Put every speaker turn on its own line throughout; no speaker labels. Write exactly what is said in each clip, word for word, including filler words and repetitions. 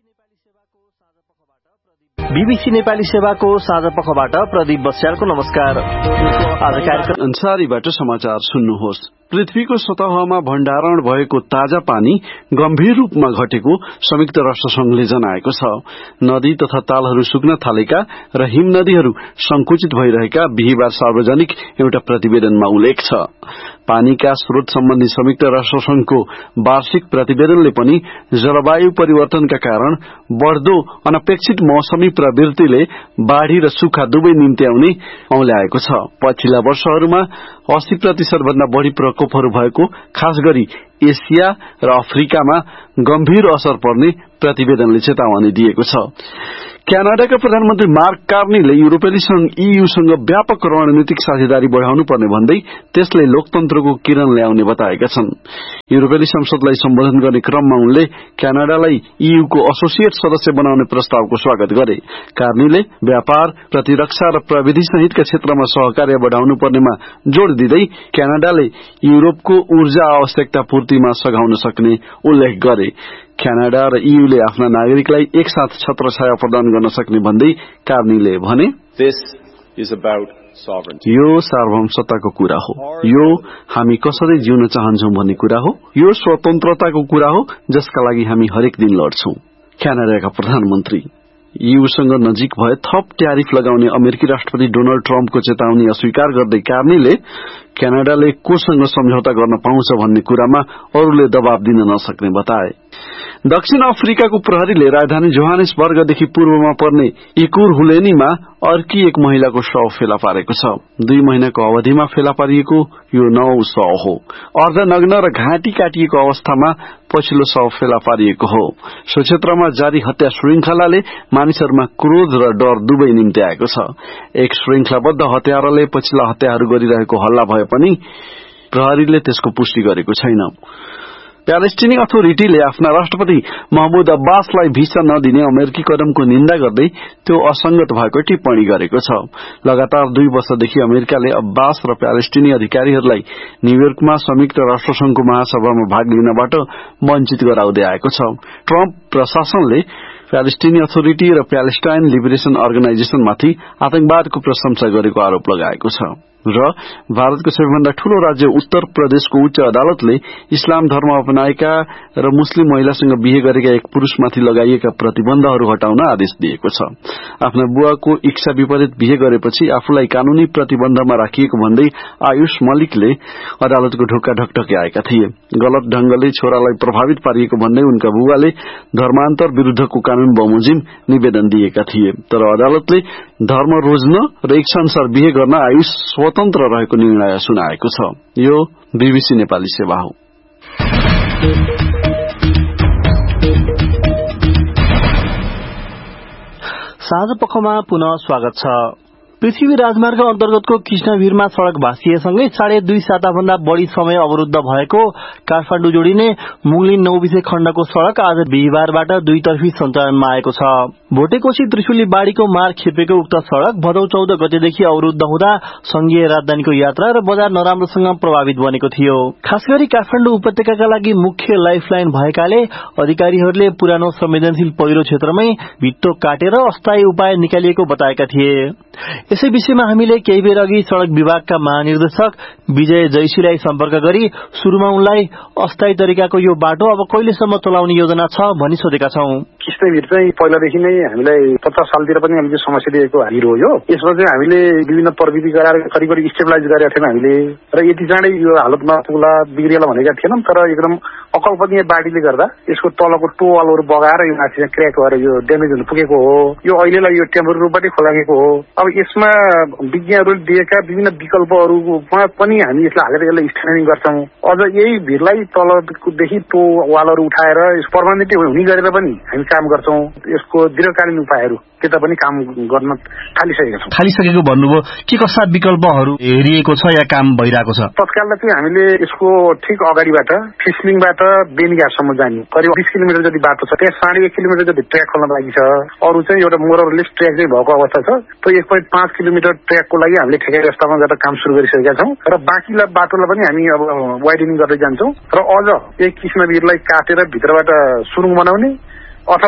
BBC Nepali सेवाको साझा पखबाट प्रदीप बस्यालको नमस्कार। आज कार्यक्रम
अन्सारीबाट समाचार सुन्नुहोस्। पृथ्वीको सतहमा भण्डारण भएको ताजा पानी गम्भीर रूपमा घटेको संयुक्त राष्ट्र संघले जनाएको छ। नदी तथा तालहरू सुक्न थालेका र हिम नदीहरू संकुचित भइरहेका बिहिबार सार्वजनिक एउटा प्रतिवेदनमा उल्लेख छ। पानीका स्रोत सम्बन्धी संयुक्त राष्ट्र संघको वार्षिक प्रतिवेदनले पनि जलवायु परिवर्तनका कारण बढ़दो अनपेक्षित मौसमी प्रवृत्तिले बाढ़ी र सुक्खा दुवै निम्ति आउने औल्याएको छ। पछिल्ला वर्षहरूमा अस्सी प्रतिशत भन्दा बढ़ी प्रकोपहरू भएको, खास गरी एसिया र अफ्रिकामा गम्भीर असर पर्ने प्रतिवेदनले चेतावनी दिएको छ। क्यानाडाका प्रधानमन्त्री मार्क कार्नीले युरोपेली संघ ईयूसँग व्यापक रणनीतिक साझेदारी बढ़ाउनु पर्ने भन्दै त्यसले लोकतन्त्रको किरण ल्याउने बताएका छन्। युरोपेली संसदलाई सम्बोधन गर्ने क्रममा उनले क्यानाडालाई ईयूको एसोसिएट सदस्य बनाउने प्रस्तावको स्वागत गरे। कार्नीले व्यापार, प्रतिरक्षा र प्रविधि सहितका क्षेत्रमा सहकार्य बढ़ाउनु पर्नेमा जोड़ दिँदै क्यानाडाले युरोपको ऊर्जा आवश्यकता पूर्तिमा सघाउन सक्ने उल्लेख गरे। क्यानाडा र ईयूले आफ्ना नागरिकलाई एकसाथ छत्रछाया प्रदान गर्न सक्ने भन्दै कार्नीले भने, यो सार्वभौमसत्ताको कुरा हो। यो हामी कसरी जिउन चाहन्छौं भन्ने कुरा हो। यो स्वतन्त्रताको कुरा हो जसका लागि हामी हरेक दिन लड्छौं। क्यानाडाका प्रधानमन्त्री ईयूसँग नजिक भए थप ट्यारिफ लगाउने अमेरिकी राष्ट्रपति डोनाल्ड ट्रम्पको चेतावनी अस्वीकार गर्दै कार्नीले क्यानाडाले कोसँग सम्झौता गर्न पाउँछ भन्ने कुरामा अरूले दबाव दिन नसक्ने बताए। दक्षिण अफ्रिकाको प्रहरीले राजधानी जोहानेसबर्गदेखि पूर्वमा पर्ने इकुरहुलेनीमा अर्की एक महिलाको शव फेला पारेको छ। दुई महिनाको अवधिमा फेला पारिएको यो नौ शव हो। अर्धनग्न र घाँटी काटिएको अवस्थामा पछिल्लो शव फेला पारिएको हो। सो क्षेत्रमा जारी हत्या श्रृंखलाले मानिसहरूमा क्रोध र डर दुवै निम्ति आएको छ। एक श्रृंखलाबद्ध हत्याराले पछिल्ला हत्याहरू गरिरहेको हल्ला भए पनि प्रहरीले त्यसको पुष्टि गरेको छैन। प्यालेस्टिनी अथोरिटीले आफ्ना राष्ट्रपति महमूद अब्बासलाई भिसा नदिने अमेरिकी कदमको निन्दा गर्दै त्यो असंगत भएको टिप्पणी गरेको छ। लगातार दुई वर्षदेखि अमेरिकाले अब्बास र प्यालेस्टिनी अधिकारीहरूलाई न्यूयोर्कमा संयुक्त राष्ट्र संघको महासभामा भाग लिनबाट वञ्चित गराउँदै आएको छ। ट्रम्प प्रशासनले प्यालेस्टिनी अथोरिटी र प्यालेस्टाइन लिबरेशन अर्गनाइजेशनमाथि आतंकवादको प्रशंसा गरेको आरोप लगाएको छ। र भारतको सबैभन्दा ठूलो राज्य उत्तर प्रदेशको उच्च अदालतले इस्लाम धर्म अपनाएका र मुस्लिम महिलासँग बिहे गरेका एक पुरूषमाथि लगाइएका प्रतिबन्धहरू हटाउन आदेश दिएको छ। आफ्ना बुवाको इच्छा विपरीत बिहे गरेपछि आफूलाई कानूनी प्रतिबन्धमा राखिएको भन्दै आयुष मलिकले अदालतको ढोका ढकढक्याएका थिए। गलत ढंगले छोरालाई प्रभावित पारिएको भन्दै उनका बुवाले धर्मान्तर विरूद्धको कानून बमोजिम निवेदन दिएका थिए। तर अदालतले धर्म रोज्न र इच्छाअनुसार बिहे गर्न आयुष स्वतन्त्र रहेको निर्णय सुनाएको छ। यो बीबीसी नेपाली सेवा हो।
साँझ पखमा पुनः स्वागत छ। पृथ्वी राजमार्ग अन्तर्गतको कृष्णवीरमा सड़क भाँसिएसँगै साढे दुई साता भन्दा बढ़ी समय अवरुद्ध भएको काठमाडौँ जोडिने मुगलिन नौबिसे खण्डको सड़क आज बिहिबारबाट दुईतर्फी सञ्चालनमा आएको छ। भोटेकोशी त्रिशुली बाढ़ीको मार खेपेको उक्त सड़क भदौ चौध गतेदेखि अवरुद्ध हुँदा संघीय राजधानीको यात्रा र बजार नराम्रोसँग प्रभावित बनेको थियो। खास गरी काठमाडौँ उपत्यकाका लागि मुख्य लाइफलाइन भएकाले अधिकारीहरूले पुरानो संवेदनशील पहिरो क्षेत्रमै भित्तो काटेर अस्थायी उपाय निकालिएको बताएका थिए। यसै विषयमा हामीले केही बेर अघि सड़क विभागका महानिर्देशक विजय जयसीलाई सम्पर्क गरी सुरुमा उनलाई अस्थायी तरिकाको यो बाटो अब कहिलेसम्म चलाउने योजना छ भनी सोधेका छौं।
कृष्णवीर चाहिँ पहिलादेखि नै हामीलाई पचास सालतिर पनि हामीले समस्या दिएको हिरो हो। यसमा चाहिँ हामीले विभिन्न प्रविधि गराएर करिब करिब स्टेबलाइज गरेका थियौं हामीले र यति चाँडै यो हालतमा पुग्ला बिग्रिएला भनेका थिएनौं। तर एकदम अकल्पनीय बाढीले गर्दा यसको तलको टोवालहरू बगाएर यो माथि क्र्याक भएर यो ड्यामेज हुन पुगेको हो। यो अहिलेलाई यो टेम्पोररी रूपबाटै खोलागेको हो। अब यसमा विज्ञहरूले दिएका विभिन्न विकल्पहरूमा पनि हामी यसलाई हालेर यसलाई स्ट्यान्डिङ गर्छौं। अझ यही भिरलाई तलदेखि टो वालहरू उठाएर यस पर्मानेन्ट हुने गरेर पनि हामी काम गर्छौं। यसको दीर्घकालीन उपायहरू त्यता पनि काम गर्न थालिसकेका छौं।
थालिसकेको भन्नुभयो के कस्ता विकल्पहरू हेरिएको छ या काम भइरहेको छ?
तत्कालमा चाहिँ हामीले यसको ठिक अगाडिबाट फिस्लिङबाट बेनीघाटसम्म जाने करिब बीस किलोमिटर जति बाटो छ। त्यहाँ साढे एक किलोमिटर जति ट्र्याक खोल्न बाँकी छ। अरू चाहिँ एउटा मोरलेस ट्र्याक चाहिँ भएको अवस्था छ। त्यो एक पोइन्ट पाँच किलोमिटर ट्र्याकको लागि हामीले ठेकेदार व्यवस्थापन गरेर काम सुरु गरिसकेका छौं र बाँकीलाई बाटोलाई पनि हामी अब वाइडनिङ गर्दै जान्छौं र अझ एक कृष्णवीरलाई काटेर भित्रबाट सुरुङ बनाउने अथवा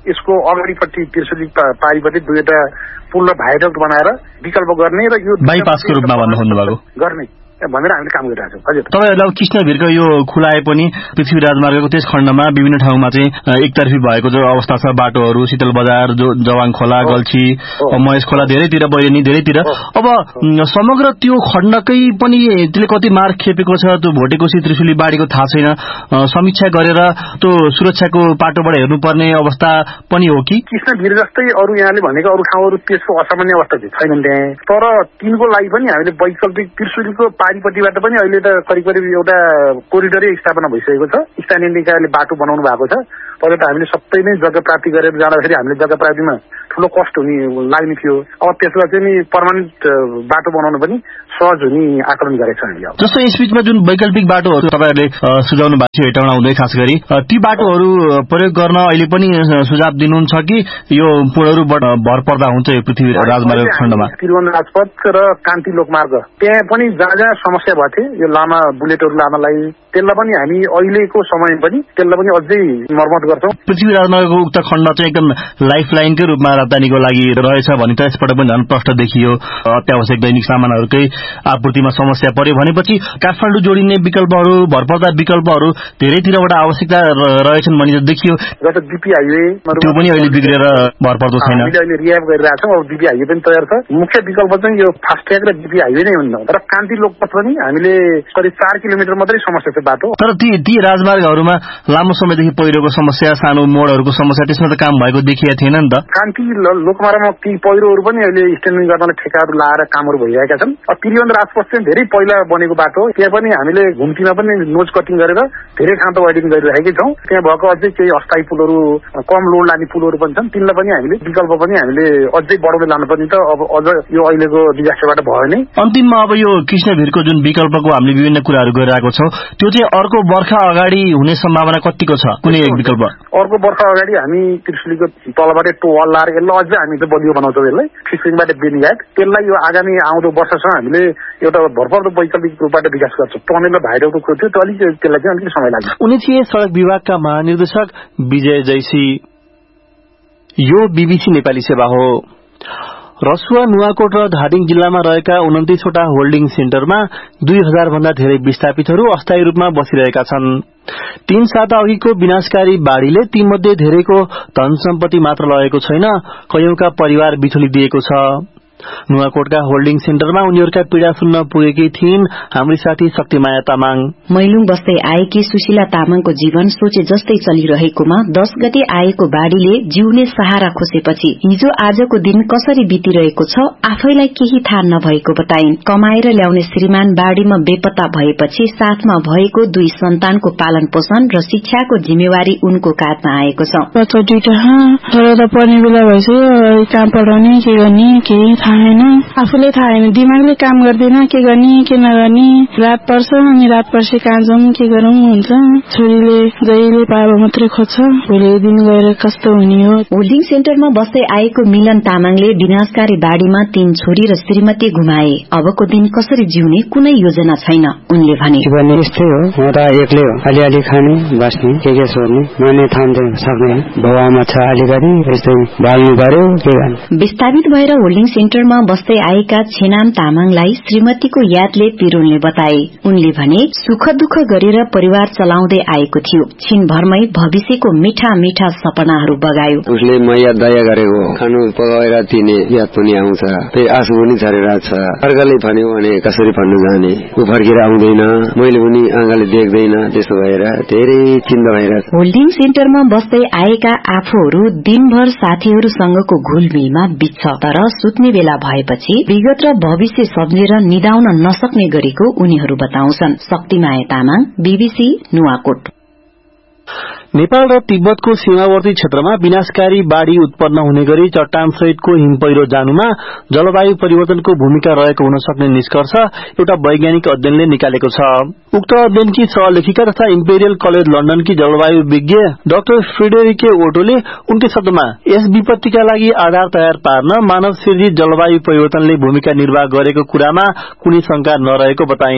यसको अगाडिपट्टि त्रिशुली पारिपट्टि दुईवटा पुल र भाइडक्ट बनाएर विकल्प गर्ने र यो
बाइपासको रूपमा भन्नु खोज्नुभएको
गर्ने भनेर हामीले काम गरिरहेको छौँ। हजुर,
तपाईहरुलाई कृष्णभिरको यो खुलाए पनि पृथ्वी राजमार्गको त्यस खण्डमा विभिन्न ठाउँमा चाहिँ एकतर्फी भएको जो अवस्था छ, बाटोहरू शीतल बजार, जवाङ खोला, गल्छी, महेश खोला धेरैतिर, बैरनी धेरैतिर, अब समग्र त्यो खण्डकै पनि त्यसले कति मार्ग खेपेको छ त्यो भोटेकोशी त्रिशुली बाढीको थाहा छैन। समीक्षा गरेर त्यो सुरक्षाको पाटोबाट हेर्नुपर्ने अवस्था पनि हो कि
कृष्णभिर जस्तै अरू यहाँले भनेको अरू ठाउँहरू त्यसको असामान्य अवस्था छैनन् त्यहाँ। तर तिनको लागि पनि हामीले वैकल्पिक त्रिशुलीको पारिपट्टिबाट पनि अहिले त करिब करिब एउटा कोरिडोरै स्थापना भइसकेको छ। स्थानीय निकायले बाटो बनाउनु भएको छ। पहिला त हामीले सबै नै जग्गा प्राप्ति गरेर जाँदाखेरि हामीले जग्गा प्राप्तिमा ठूलो कष्ट हुने लाग्ने थियो। अब त्यसलाई चाहिँ नि पर्मानेन्ट बाटो बनाउन पनि सहज हुने आकलन गरेको छ हामीले।
जस्तो यसबीचमा जुन वैकल्पिक बाटोहरू तपाईहरुले सुझाउनु भएको थियो हेटौँडा हुँदै, खास गरी ती बाटोहरू प्रयोग गर्न अहिले पनि सुझाव दिनुहुन्छ कि यो पुलहरूबाट भर पर्दा हुन्छ यो पृथ्वी राजमार्ग खण्डमा?
त्रिभुवन राजपथ र कान्ति लोकमार्ग त्यहाँ पनि जहाँ जहाँ समस्या भएको थियो यो लामा बुलेटहरू लानलाई, त्यसलाई पनि हामी अहिलेको समयमा पनि त्यसलाई पनि अझै मर्मत गर्छौं।
पृथ्वी राजमार्गको उक्त खण्ड चाहिँ एकदम लाइफ लाइनकै रूपमा राजधानीको लागि रहेछ भने त यसबाट पनि झन् प्रष्ट देखियो। अत्यावश्यक दैनिक सामानहरूकै आपूर्तिमा समस्या पर्यो भनेपछि काठमाडौँ जोडिने विकल्पहरू, भरपर्दा विकल्पहरू धेरैतिरबाट आवश्यकता रहेछन् भनी देखियो।
जस्तो बीपी हाइवे
त्यो पनि अहिले बिग्रेर भरपर्दो छैन।
हामीले अहिले रियाब गरिरहेका छौँ। अब बीपी हाइवे पनि तयार छ। मुख्य विकल्प चाहिँ यो फास्ट ट्र्याक र बीपी हाइवे नै हुन्न। तर कान्ति लोकपथ पनि हामीले करिब चार किलोमिटर मात्रै समस्या छ बाटो।
तर ती ती राजमार्गहरूमा लामो समयदेखि पहिरोको समस्या, सानो मोडहरूको समस्या त्यसमा त काम भएको देखिएको थिएन नि त।
कान्ति लोकमार्गमा ती पहिरोहरू पनि अहिले स्ट्यान्डिङ गर्नलाई ठेकाहरू लाएर कामहरू भइरहेका छन्। अब त्रिभुवन राजपथ चाहिँ धेरै पहिला बनेको बाटो, त्यहाँ पनि हामीले घुम्तीमा पनि नोज कटिङ गरेर धेरै ठाउँ त वाइडिङ गरिरहेकै छौँ। त्यहाँ भएको अझै केही अस्थायी पुलहरू, कम लोड लाने पुलहरू पनि छन्। तिनलाई पनि हामीले विकल्प पनि हामीले अझै बढाउँदै लानुपर्ने त अब अझ यो अहिलेको डिजास्टरबाट भयो नै।
अन्तिममा अब यो कृष्णभिरको जुन विकल्पको हामीले विभिन्न कुराहरू गरिरहेको छौँ त्यो चाहिँ अर्को वर्ष अगाडि हुने सम्भावना कतिको छ? कुनै एक विकल्प
अर्को वर्ष अगाडि हामी त्रिशुलीको तलबाट टोल लाएर यसलाई अझै हामी चाहिँ बलियो बनाउँछौँ। यसलाई फिसिङबाट बेनिघाट त्यसलाई यो आगामी आउँदो वर्षसम्म हामीले एउटा भरपर्दो वैकल्पिक रूपबाट विकास गर्छौँ। टनेल र भाइडक्टको कुरा थियो, त्यो अलिक त्यसलाई चाहिँ अलिकति समय लाग्छ।
उनी थिए सड़क विभागका महानिर्देशक विजय जैसी। यो बीबीसी नेपाली सेवा हो। रसुवा, नुवाकोट र धादिङ जिल्लामा रहेका उन्तिसवटा होल्डिङ सेन्टरमा दुई हजार भन्दा धेरै विस्थापितहरू अस्थायी रूपमा बसिरहेका छन्। तीन साता अघिको विनाशकारी बाढ़ीले तीमध्ये धेरैको धन सम्पत्ति मात्र लगेको छैन, कयौंका परिवार बिथुलिदिएको छ। नुवाकोटका होल्डिङ सेन्टरमा उनीहरूका पीड़ा सुन्न पुगेकी थिइन् हाम्री साथी शक्तिमाया तामाङ।
मैलुङ बस्दै आएकी सुशीला तामाङको जीवन सोचे जस्तै चलिरहेकोमा दश गते आएको बाढ़ीले जिउने सहारा खोसेपछि हिजो आजको दिन कसरी बितिरहेको छ आफैलाई केही थाहा नभएको बताइन्। कमाएर ल्याउने श्रीमान बाढ़ीमा बेपत्ता भएपछि साथमा भएको दुई सन्तानको पालन पोषण र शिक्षाको जिम्मेवारी उनको काँधमा आएको छ।
बच्चा दुईटा त पढ्ने बेला भइसक्यो, कहाँ पढाउने के गर्ने केही थाहा छैन। आफूले थाहा छैन, दिमागले काम गर्दैन, के गर्ने के नगर्ने। रात पर्छ अनि रात पर्छ कहाँ जाउँ के गरौँ हुन्छ। छोरीले जहिले बाबा मात्रै खोज्छ, भोलिको दिन गएर कस्तो हुने हो।
होल्डिङ सेन्टरमा बस्दै आएको मिलन तामाङले विनाशकारी बाढ़ीमा तीन छोरी र श्रीमती गुमाए। अबको दिन कसरी जिउने कुनै योजना छैन। उनले भने
यस्तै हो, म त एक्लै हो, अलिअलि खाने बस्ने के के सोर्ने मैले थाम्दै सक्दैन। बाउआमा छ अलिकति यस्तै बाल्नु पर्यो के गर्ने।
विस्थापित भएर होल्डिङ सेन्टरमा बस्दै आएका छेनाम तामाङलाई श्रीमतीको यादले पिरोल्ने बताए। उनले भने सुख दुःख गरेर परिवार चलाउँदै आएको थियो, छिनभरमै भविष्यको मिठा मिठा सपनाहरू बगायो।
उसले मैया दया गरेको खानु पकाएर दिने याद पनि आउँछ, त्यही आँसु पनि झरेर छ। अर्काले भन्यो भने कसरी भन्नु जाने, ऊ फर्केर आउँदैन, मैले पनि आँखाले देख्दैन, त्यसो भएर धेरै चिन्ता भइरहेछ।
होल्डिङ सेन्टरमा बस्दै आएका आफूहरू दिनभर साथीहरूसँगको घुलमिलमा बित्छ, तर सुत्ने बेला भएपछि विगत र भविष्य सम्झेर निदाउन नसक्ने गरेको उनीहरू बताउँछन्। शक्तिमाया तामाङ, बीबीसी नुवाकोट।
नेपाल र तिब्बतको सीमावर्ती क्षेत्रमा विनाशकारी बाढ़ी उत्पन्न हुने गरी चट्टान सहितको हिमपहिरो जानुमा जलवायु परिवर्तनको भूमिका रहेको हुन सक्ने निष्कर्ष एउटा वैज्ञानिक अध्ययनले निकालेको छ। उक्त अध्ययनकी सहलेखिका तथा इम्पेरियल कलेज लन्डनकी जलवायु विज्ञ डाक्टर फ्रेडेरिके ओटोले उनकै शब्दमा यस विपत्तिका लागि आधार तयार पार्न मानव सिर्जित जलवायु परिवर्तनले भूमिका निर्वाह गरेको कुरामा कुनै शंका नरहेको बताइन्।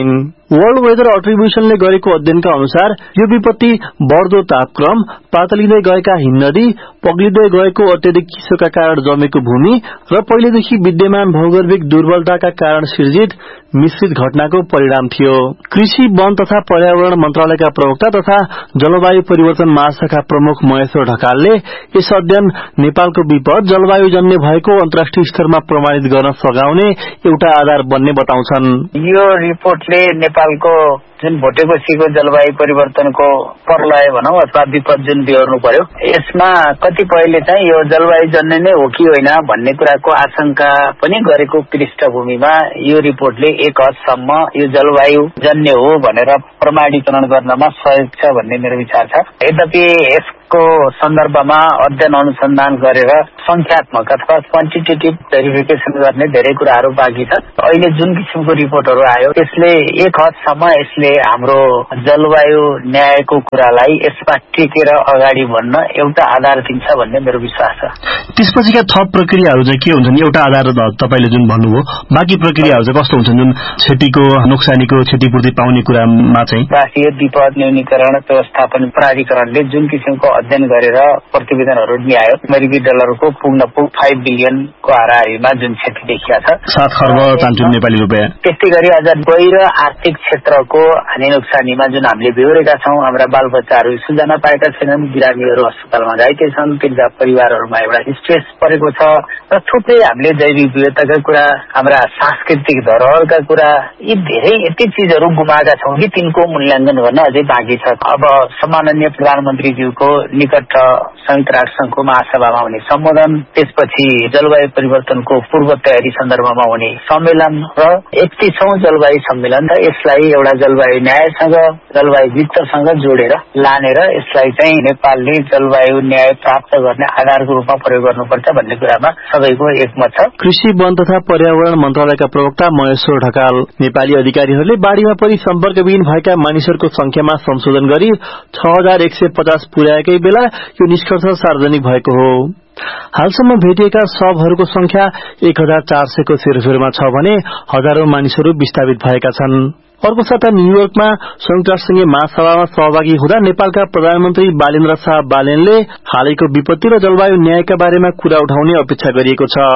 वर्ल्ड वेदर एट्रिब्युशनले गरेको अध्ययनका अनुसार यो विपत्ति बढ्दो तापक्रम, पातलिँदै गएका हिमनदी, पग्लिँदै गएको अत्यधिक चिसोका कारण जमेको भूमि र पहिलेदेखि विद्यमान भौगोलिक दुर्बलताका कारण सिर्जित मिश्रित घटनाको परिणाम थियो। कृषि, वन तथा पर्यावरण मन्त्रालयका प्रवक्ता तथा जलवायु परिवर्तन महाशाखा प्रमुख महेश्वर ढकालले यस अध्ययन नेपालको विपद जलवायुजन्य भएको अन्तर्राष्ट्रिय स्तरमा प्रमाणित गर्न सघाउने एउटा आधार बन्ने बताउँछन्।
यो रिपोर्टले नेपालको जुन भोटेपछिको जलवायु परिवर्तनको प्रलय भनौं अथवा विपद जुन बिहोर्नु पर्यो, यसमा कतिपयले चाहिँ यो जलवायु जन्य नै हो कि होइन भन्ने कुराको आशंका पनि गरेको पृष्ठभूमिमा यो रिपोर्टले एक हदसम्म यो जलवायु जन्य हो भनेर प्रमाणीकरण गर्नमा सहयोग छ भन्ने मेरो विचार छ। यद्यपि यसको सन्दर्भमा अध्ययन अनुसन्धान गरेर संख्यात्मक अथवा क्वान्टिटेटिभ भेरिफिकेसन गर्ने धेरै कुराहरू बाँकी छ। अहिले जुन किसिमको रिपोर्टहरू आयो त्यसले एक हदसम्म यसले हाम्रो जलवायु न्यायको कुरालाई यसमा टेकेर अगाडि बढ्न एउटा आधार दिन्छ भन्ने मेरो विश्वास छ।
त्यसपछिका थप प्रक्रियाहरू चाहिँ के हुन्छन्? एउटा आधार तपाईले जुन भन्नुभयो, बाँकी प्रक्रियाहरू चाहिँ कस्तो हुन्छन् जुन क्षतिको नोक्सानीको क्षतिपूर्ति पाउने कुरामा चाहिँ?
राष्ट्रिय विपद न्यूनीकरण व्यवस्थापन प्राधिकरणले जुन किसिमको अध्ययन गरेर प्रतिवेदनहरू ल्यायो, अमेरिकी डलरको पुग्न पुग फाइभ बिलियनको हाराहारीमा जुन क्षति देखिया छ,
सात खर्ब चान्चुन नेपाली रुपियाँ।
त्यस्तै गरी अझ गैर आर्थिक क्षेत्रको हानि नोक्सानीमा जुन हामीले बेहोरेका छौं, हाम्रा बालबच्चाहरू स्कुल जान पाएका छैनन्, बिरामीहरू अस्पतालमा घाइते छन्, पीडित परिवारहरूमा एउटा स्ट्रेस परेको छ र थुप्रै हामीले जैविक विविधताका कुरा, हाम्रा सांस्कृतिक धरोहरका कुरा, यी धेरै यति चिजहरू गुमाएका छौं कि तिनको मूल्याङ्कन गर्न अझै बाँकी छ। अब सम्माननीय प्रधानमन्त्रीज्यूको निकट संयुक्त राष्ट्र संघको महासभामा हुने सम्बोधन, त्यसपछि जलवायु परिवर्तनको पूर्व तयारी सन्दर्भमा हुने सम्मेलन र एकतीसौं जलवायु सम्मेलन र यसलाई एउटा जलवायु न्यायसँग, जलवायु वित्तसँग जोडेर लानेर यसलाई चाहिँ नेपालले जलवायु न्याय प्राप्त गर्ने आधारको रूपमा प्रयोग गर्नुपर्छ भन्ने कुरामा सबैको एकमत छ।
कृषि, वन तथा पर्यावरण मन्त्रालयका प्रवक्ता महेश्वर ढकाल, नेपाली अधिकारीहरूले बाढ़ीमा परि सम्पर्कविहीन भएका मानिसहरूको संख्यामा संशोधन गरी छ हजार एक सय पचास पुर्याएकै बेला यो निष्कर्ष सार्वजनिक भएको हो। हालसम्म भेटिएका शवहरूको संख्या एक हजार चार सयको सेरोफेरोमा छ भने हजारौं मानिसहरू विस्थापित भएका छन्। अर्को साता न्यूयोर्कमा संयुक्त राष्ट्रसंघीय महासभामा सहभागी हुँदा नेपालका प्रधानमन्त्री बालेन्द्र शाह बालेनले हालैको विपत्ति र जलवायु न्यायका बारेमा कुरा उठाउने अपेक्षा गरिएको छ।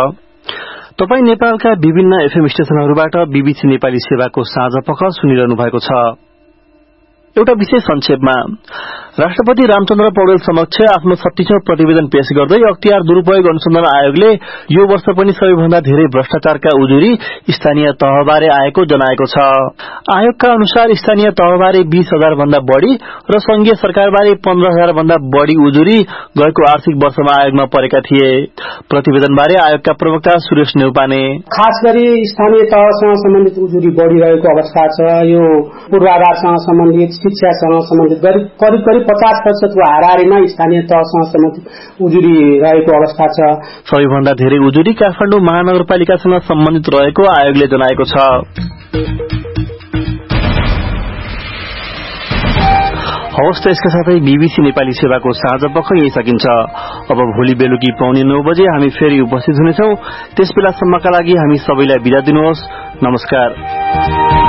तपाई नेपालका विभिन्न एफएम स्टेशनहरूबाट बीबीसी नेपाली सेवाको साँझ पख सुनिरहनु भएको छ। एउटा विशेष संक्षेपमा, राष्ट्रपति रामचन्द्र पौडेल समक्ष आफ्नो छत्तीसौं प्रतिवेदन पेश गर्दै अख्तियार दुरूपयोग अनुसन्धान आयोगले यो वर्ष पनि सबैभन्दा धेरै भ्रष्टाचारका उजुरी स्थानीय तहबारे आएको जनाएको छ। आयोगका अनुसार स्थानीय तहबारे बीस हजार भन्दा बढ़ी र संघीय सरकारबारे पन्ध्र हजार भन्दा बढ़ी उजुरी गएको आर्थिक वर्षमा आयोगमा परेका थिए। प्रतिवेदनबारे आयोगका प्रवक्ता सुरेश नेउपाने,
खास गरी स्थानीय तहसँग सम्बन्धित उजुरी बढ़िरहेको अवस्था छ। यो पूर्वाधारसँग सम्बन्धित, शिक्षासँग सम्बन्धित गरी करिब करिब पचास प्रतिशतको हाराहारीमा स्थानीय तहसँग सम्बन्धित उजुरी रहेको अवस्था छ।
सबैभन्दा धेरै उजुरी काठमाडौँ महानगरपालिकासँग सम्बन्धित रहेको आयोगले जनाएको छ। हवस् त यसका साथै बीबीसी नेपाली सेवाको साँझ पख यही सकिन्छ। अब भोलि बेलुकी पाउने नौ बजे हामी फेरि उपस्थित हुनेछौं। त्यसबेलासम्मका लागि हामी सबैलाई बिदा दिनुहोस्। नमस्कार।